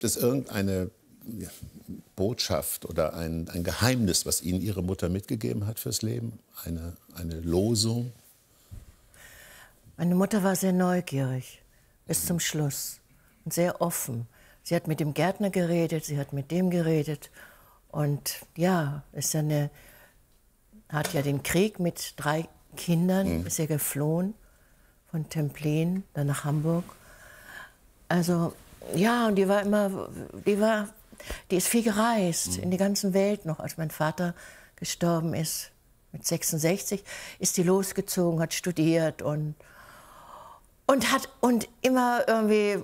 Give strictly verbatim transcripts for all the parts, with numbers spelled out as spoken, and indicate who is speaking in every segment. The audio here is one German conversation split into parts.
Speaker 1: es irgendeine ja, Botschaft oder ein, ein Geheimnis, was Ihnen Ihre Mutter mitgegeben hat fürs Leben? Eine, eine Losung?
Speaker 2: Meine Mutter war sehr neugierig bis zum Schluss und sehr offen. Sie hat mit dem Gärtner geredet, sie hat mit dem geredet. Und ja, ist eine, hat ja den Krieg mit drei Kindern, mhm. ist ja geflohen von Templin, dann nach Hamburg. Also ja, und die war immer, die war, die ist viel gereist, mhm. in die ganze Welt noch. Als mein Vater gestorben ist, mit sechsundsechzig, ist die losgezogen, hat studiert und Und hat und immer irgendwie,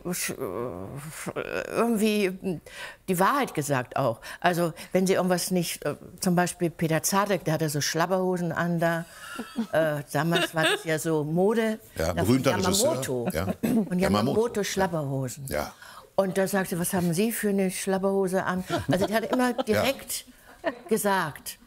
Speaker 2: irgendwie die Wahrheit gesagt auch. Also wenn sie irgendwas nicht, zum Beispiel Peter Zadek, der hatte so Schlabberhosen an da. Äh, damals war das ja so Mode.
Speaker 1: Ja, berühmter
Speaker 2: Yamamoto.
Speaker 1: Ja.
Speaker 2: Und
Speaker 1: Yamamoto,
Speaker 2: Yamamoto Schlabberhosen.
Speaker 1: Ja.
Speaker 2: Und da sagte, was haben Sie für eine Schlabberhose an? Also die hat immer direkt ja. gesagt.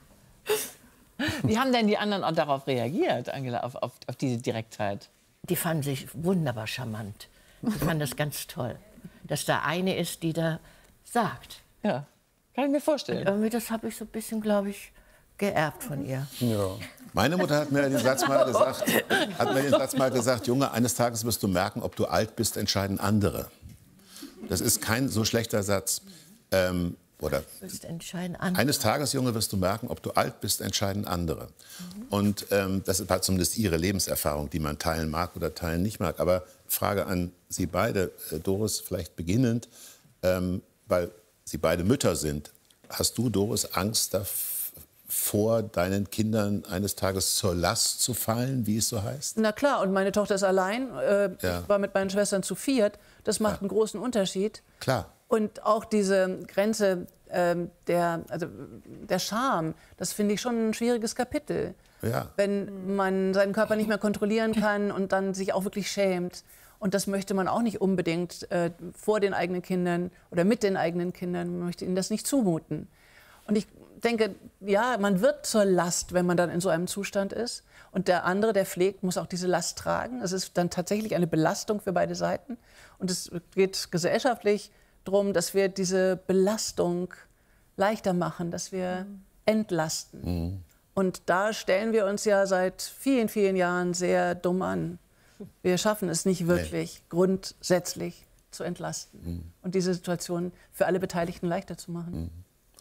Speaker 3: Wie haben denn die anderen auch darauf reagiert, Angela, auf, auf, auf diese Direktheit?
Speaker 2: Die fanden sich wunderbar charmant. Die fanden das ganz toll, dass da eine ist, die da sagt.
Speaker 3: Ja, kann ich mir vorstellen.
Speaker 2: Und irgendwie, das habe ich so ein bisschen, glaube ich, geerbt von ihr.
Speaker 1: Ja. Meine Mutter hat mir den Satz mal gesagt, hat mir den Satz mal gesagt, Junge, eines Tages wirst du merken, ob du alt bist, entscheiden andere. Das ist kein so schlechter Satz. Ähm, Oder eines Tages, Junge, wirst du merken, ob du alt bist, entscheiden andere. Mhm. Und ähm, das war zumindest Ihre Lebenserfahrung, die man teilen mag oder teilen nicht mag. Aber Frage an Sie beide, äh, Doris, vielleicht beginnend, ähm, weil Sie beide Mütter sind. Hast du, Doris, Angst davor, deinen Kindern eines Tages zur Last zu fallen, wie es so heißt?
Speaker 4: Na klar, und meine Tochter ist allein. Äh,
Speaker 1: ja.
Speaker 4: Ich war mit meinen Schwestern zu viert. Das macht ja. einen großen Unterschied.
Speaker 1: Klar.
Speaker 4: Und auch diese Grenze ähm, der, also der Scham, das finde ich schon ein schwieriges Kapitel.
Speaker 1: Ja.
Speaker 4: Wenn man seinen Körper nicht mehr kontrollieren kann und dann sich auch wirklich schämt. Und das möchte man auch nicht unbedingt äh, vor den eigenen Kindern oder mit den eigenen Kindern. Man möchte ihnen das nicht zumuten. Und ich denke, ja, man wird zur Last, wenn man dann in so einem Zustand ist. Und der andere, der pflegt, muss auch diese Last tragen. Es ist dann tatsächlich eine Belastung für beide Seiten. Und es geht gesellschaftlich darum, dass wir diese Belastung leichter machen, dass wir entlasten. Mhm. Und da stellen wir uns ja seit vielen, vielen Jahren sehr dumm an. Wir schaffen es nicht wirklich, nee. grundsätzlich zu entlasten mhm. und diese Situation für alle Beteiligten leichter zu machen.
Speaker 1: Mhm.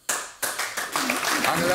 Speaker 1: Angela,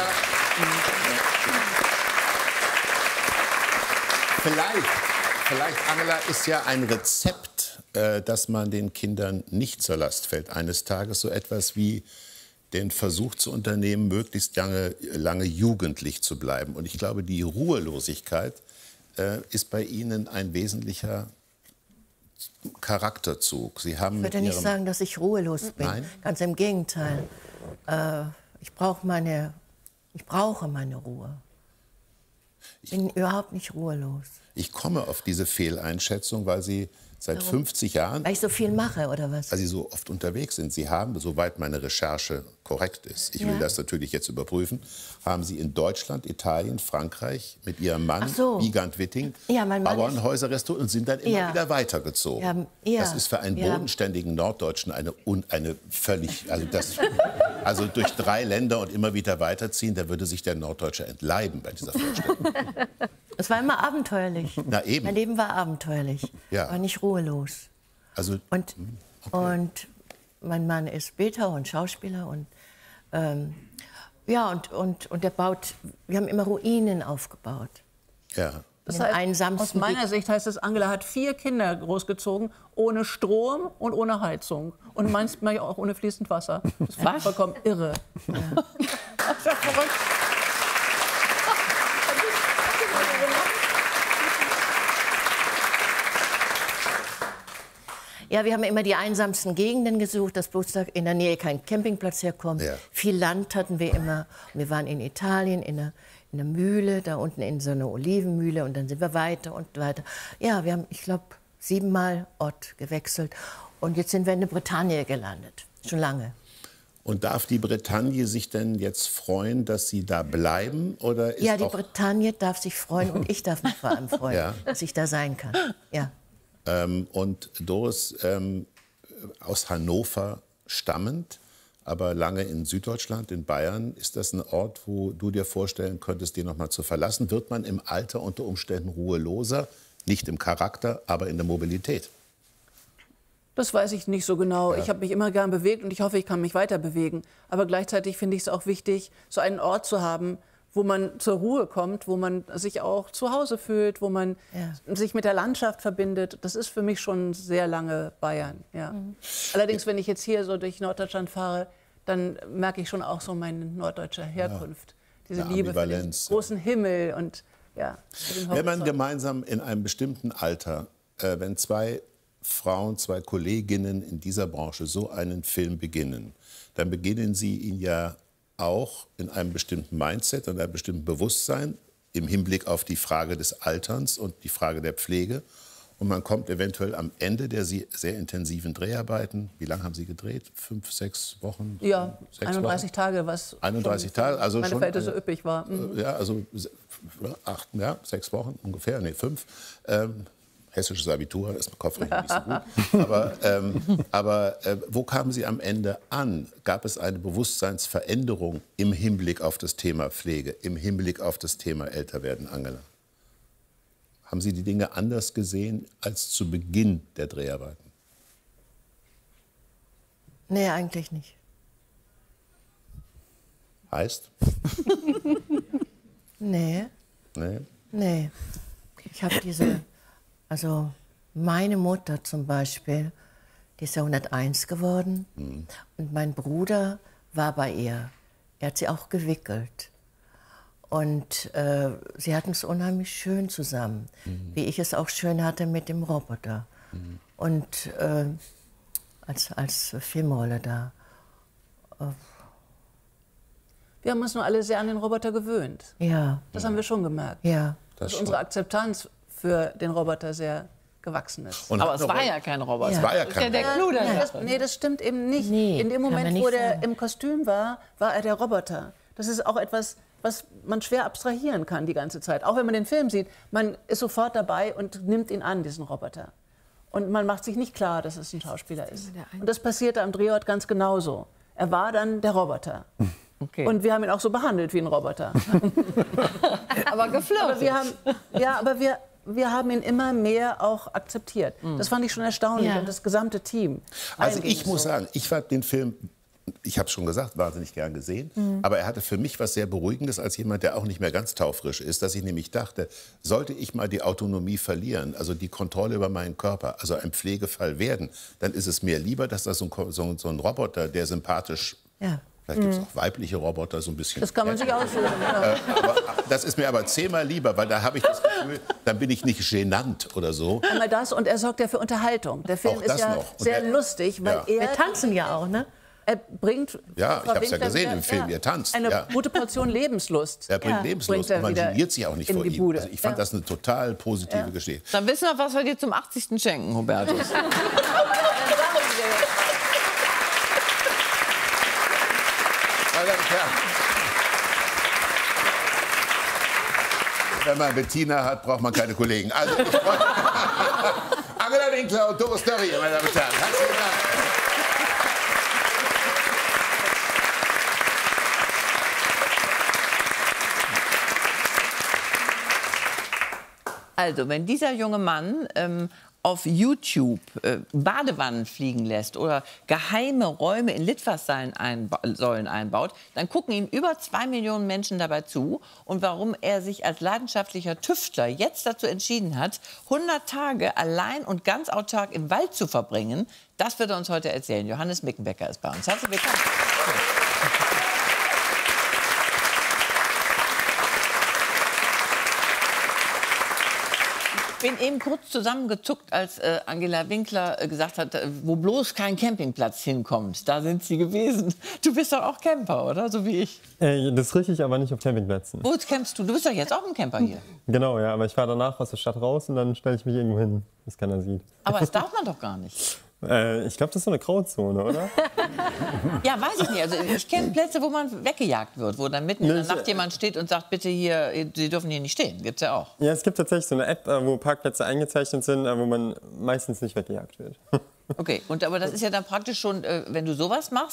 Speaker 1: vielleicht, vielleicht, Angela, ist ja ein Rezept, äh, dass man den Kindern nicht zur Last fällt. Eines Tages so etwas wie den Versuch zu unternehmen, möglichst lange, lange jugendlich zu bleiben. Und ich glaube, die Ruhelosigkeit äh, ist bei Ihnen ein wesentlicher Charakterzug. Sie haben
Speaker 2: ich würde nicht sagen, dass ich ruhelos bin.
Speaker 1: Nein?
Speaker 2: Ganz im Gegenteil. Äh, ich brauche meine, ich brauche meine Ruhe. Ich bin ich, überhaupt nicht ruhelos.
Speaker 1: Ich komme auf diese Fehleinschätzung, weil Sie seit Warum? fünfzig Jahren...
Speaker 2: Weil ich so viel mache, oder was?
Speaker 1: Weil Sie so oft unterwegs sind. Sie haben, soweit meine Recherche korrekt ist, ich ja. will das natürlich jetzt überprüfen, haben Sie in Deutschland, Italien, Frankreich mit Ihrem Mann,
Speaker 2: so.
Speaker 1: Wiegand Witting,
Speaker 2: ja,
Speaker 1: Bauernhäuser restauriert und sind dann immer
Speaker 2: ja.
Speaker 1: wieder weitergezogen.
Speaker 2: Ja. Ja.
Speaker 1: Das ist für einen bodenständigen Norddeutschen eine, eine völlig... Also, das, also durch drei Länder und immer wieder weiterziehen, da würde sich der Norddeutsche entleiben bei dieser Vorstellung.
Speaker 2: Es war immer abenteuerlich.
Speaker 1: Na eben.
Speaker 2: Mein Leben war abenteuerlich,
Speaker 1: ja.
Speaker 2: war nicht ruhelos.
Speaker 1: Also,
Speaker 2: und,
Speaker 1: okay.
Speaker 2: und mein Mann ist Bildhauer und Schauspieler und ähm, ja und, und, und der baut. Wir haben immer Ruinen aufgebaut.
Speaker 1: Ja.
Speaker 4: Das heißt, aus meiner Sicht heißt es, Angela hat vier Kinder großgezogen, ohne Strom und ohne Heizung. Und manchmal auch ohne fließend Wasser. Das war vollkommen irre. Ja. Das ist ja verrückt.
Speaker 2: Ja, wir haben immer die einsamsten Gegenden gesucht, dass bloß da in der Nähe kein Campingplatz herkommt. Ja. Viel Land hatten wir immer. Und wir waren in Italien, in einer, in einer Mühle, da unten in so einer Olivenmühle. Und dann sind wir weiter und weiter. Ja, wir haben, ich glaube, siebenmal Ort gewechselt. Und jetzt sind wir in der Bretagne gelandet. Schon lange.
Speaker 1: Und darf die Bretagne sich denn jetzt freuen, dass Sie da bleiben? Oder ist
Speaker 2: ja, die
Speaker 1: auch
Speaker 2: Bretagne darf sich freuen und ich darf mich vor allem freuen, ja. dass ich da sein kann. Ja.
Speaker 1: Ähm, und Doris, ähm, aus Hannover stammend, aber lange in Süddeutschland, in Bayern. Ist das ein Ort, wo du dir vorstellen könntest, den noch mal zu verlassen? Wird man im Alter unter Umständen ruheloser? Nicht im Charakter, aber in der Mobilität?
Speaker 4: Das weiß ich nicht so genau.
Speaker 1: Ja.
Speaker 4: Ich habe mich immer gern bewegt und ich hoffe, ich kann mich weiter bewegen. Aber gleichzeitig finde ich es auch wichtig, so einen Ort zu haben, wo man zur Ruhe kommt, wo man sich auch zu Hause fühlt, wo man
Speaker 2: Ja.
Speaker 4: sich mit der Landschaft verbindet. Das ist für mich schon sehr lange Bayern. Ja.
Speaker 2: Mhm.
Speaker 4: Allerdings, wenn ich jetzt hier so durch Norddeutschland fahre, dann merke ich schon auch so meine norddeutsche Herkunft. Diese
Speaker 1: Eine
Speaker 4: Liebe für den
Speaker 1: Ambivalenz.
Speaker 4: großen Himmel und ja, für den
Speaker 1: Wenn man
Speaker 4: Horizont.
Speaker 1: gemeinsam in einem bestimmten Alter, äh, wenn zwei Frauen, zwei Kolleginnen in dieser Branche so einen Film beginnen, dann beginnen sie ihn ja auch in einem bestimmten Mindset und einem bestimmten Bewusstsein im Hinblick auf die Frage des Alterns und die Frage der Pflege. Und man kommt eventuell am Ende der sehr intensiven Dreharbeiten, wie lange haben Sie gedreht? Fünf, sechs Wochen?
Speaker 4: Ja,
Speaker 1: sechs
Speaker 4: einunddreißig
Speaker 1: Wochen?
Speaker 4: Tage, was
Speaker 1: einunddreißig
Speaker 4: schon
Speaker 1: Tage, also
Speaker 4: meine
Speaker 1: schon
Speaker 4: Verhältnisse
Speaker 1: eine-
Speaker 4: üppig war. Mhm.
Speaker 1: Ja, also se- acht, ja, sechs Wochen ungefähr, nee, fünf. Ähm, hessisches Abitur, das ist mit Kopfrechnen nicht so gut. Aber, ähm, aber äh, wo kamen Sie am Ende an? Gab es eine Bewusstseinsveränderung im Hinblick auf das Thema Pflege, im Hinblick auf das Thema Älterwerden, Angela? Haben Sie die Dinge anders gesehen als zu Beginn der Dreharbeiten?
Speaker 2: Nee, eigentlich nicht.
Speaker 1: Heißt?
Speaker 2: Nee,
Speaker 1: Nee.
Speaker 2: nee. Ich habe diese, also meine Mutter zum Beispiel, die ist ja hunderteins geworden.
Speaker 1: Mhm.
Speaker 2: Und mein Bruder war bei ihr. Er hat sie auch gewickelt. Und äh, sie hatten es unheimlich schön zusammen,
Speaker 1: Mhm.
Speaker 2: wie ich es auch schön hatte mit dem Roboter.
Speaker 1: Mhm.
Speaker 2: Und äh, als, als Filmrolle da.
Speaker 4: Wir haben uns nur alle sehr an den Roboter gewöhnt.
Speaker 2: Ja,
Speaker 4: Das haben wir schon gemerkt.
Speaker 2: ja.
Speaker 1: Das
Speaker 4: Dass unsere Akzeptanz für den Roboter sehr gewachsen ist.
Speaker 1: Und
Speaker 3: Aber
Speaker 1: hat
Speaker 3: es
Speaker 1: eine
Speaker 3: war
Speaker 1: Rolle-
Speaker 3: ja kein Roboter.
Speaker 1: Es war ja
Speaker 3: Das ist ja
Speaker 1: kein
Speaker 3: der
Speaker 1: Roboter.
Speaker 3: Clou der
Speaker 4: Nee, das,
Speaker 3: Sache.
Speaker 4: nee, das stimmt eben nicht.
Speaker 2: Nee,
Speaker 4: In dem
Speaker 2: kann man
Speaker 4: Moment,
Speaker 2: nicht
Speaker 4: wo der
Speaker 2: sagen.
Speaker 4: im Kostüm war, war er der Roboter. Das ist auch etwas, was man schwer abstrahieren kann die ganze Zeit. Auch wenn man den Film sieht, man ist sofort dabei und nimmt ihn an, diesen Roboter. Und man macht sich nicht klar, dass es ein Schauspieler ist. Und das passierte am Drehort ganz genauso. Er war dann der Roboter.
Speaker 3: Okay.
Speaker 4: Und wir haben ihn auch so behandelt wie ein Roboter.
Speaker 3: aber geflirtet.
Speaker 4: Aber wir haben, ja, aber wir, wir haben ihn immer mehr auch akzeptiert. Das fand ich schon erstaunlich
Speaker 2: Ja.
Speaker 4: und das gesamte Team.
Speaker 1: Also
Speaker 4: Allen ging
Speaker 1: ich
Speaker 4: es
Speaker 1: muss
Speaker 4: so.
Speaker 1: sagen, ich fand den Film, ich habe es schon gesagt, wahnsinnig gern gesehen. Aber er hatte für mich was sehr Beruhigendes als jemand, der auch nicht mehr ganz taufrisch ist, dass ich nämlich dachte, sollte ich mal die Autonomie verlieren, also die Kontrolle über meinen Körper, also ein Pflegefall werden, dann ist es mir lieber, dass das so ein, so, so ein Roboter, der sympathisch,
Speaker 2: Ja.
Speaker 1: vielleicht gibt es auch weibliche Roboter, so ein bisschen.
Speaker 4: Das kann man sich aussuchen. Ja.
Speaker 1: aber das ist mir aber zehnmal lieber, weil da habe ich das Gefühl, dann bin ich nicht genannt oder so.
Speaker 4: Einmal das und er sorgt ja für Unterhaltung. Der Film
Speaker 1: Auch
Speaker 4: ist
Speaker 1: das
Speaker 4: ja
Speaker 1: noch. Und
Speaker 4: sehr
Speaker 1: er-
Speaker 4: lustig, weil
Speaker 1: Ja.
Speaker 2: Wir
Speaker 4: er,
Speaker 2: tanzen ja auch, ne?
Speaker 4: er bringt
Speaker 1: Ja, ich
Speaker 4: Frau
Speaker 1: hab's ja
Speaker 4: Winkler
Speaker 1: gesehen
Speaker 4: wieder-
Speaker 1: im Film, ihr tanzt,
Speaker 4: eine
Speaker 1: ja.
Speaker 4: gute Portion Lebenslust.
Speaker 1: Er bringt
Speaker 2: Ja.
Speaker 1: Lebenslust
Speaker 4: Bringt er
Speaker 1: und man
Speaker 4: wieder
Speaker 1: geniert sich auch nicht
Speaker 4: in
Speaker 1: vor
Speaker 4: die
Speaker 1: ihm.
Speaker 4: Bude.
Speaker 1: Also ich fand
Speaker 4: Ja.
Speaker 1: das eine total positive Geschichte.
Speaker 3: Dann wissen wir, was wir dir zum achtzigsten schenken, Hubertus.
Speaker 1: Meine Damen und Herren, wenn man Bettina hat, braucht man keine Kollegen. Also, ich freue mich. Angela Winkler und Doris Dörrie, meine Damen und Herren. Herzlichen Dank.
Speaker 3: Also, wenn dieser junge Mann ähm, auf YouTube äh, Badewannen fliegen lässt oder geheime Räume in Litfaßsäulen einba Säulen einbaut, dann gucken ihm über zwei Millionen Menschen dabei zu. Und warum er sich als leidenschaftlicher Tüftler jetzt dazu entschieden hat, hundert Tage allein und ganz autark im Wald zu verbringen, das wird er uns heute erzählen. Johannes Mickenbecker ist bei uns. Herzlich willkommen. Ich bin eben kurz zusammengezuckt, als äh, Angela Winkler äh, gesagt hat, äh, wo bloß kein Campingplatz hinkommt. Da sind sie gewesen. Du bist doch auch Camper, oder? So wie ich.
Speaker 5: Äh, das ist richtig, aber nicht auf Campingplätzen.
Speaker 3: Wo campst du? Du bist doch jetzt auch ein Camper hier.
Speaker 5: Genau, ja, aber ich fahre danach aus der Stadt raus und dann stelle ich mich irgendwo hin, dass keiner sieht.
Speaker 3: Aber das darf man doch gar nicht.
Speaker 5: Äh, ich glaube, das ist so eine Grauzone, oder?
Speaker 3: Ja, weiß ich nicht. Also ich kenne Plätze, wo man weggejagt wird, wo dann mitten in der
Speaker 5: Nee, ich-
Speaker 3: Nacht jemand steht und sagt, bitte hier, Sie dürfen hier nicht stehen. Gibt's ja auch.
Speaker 5: Ja, es gibt tatsächlich so eine App, äh, wo Parkplätze eingezeichnet sind, äh, wo man meistens nicht weggejagt wird.
Speaker 3: Okay, und aber das ist ja dann praktisch schon, äh, wenn du sowas machst,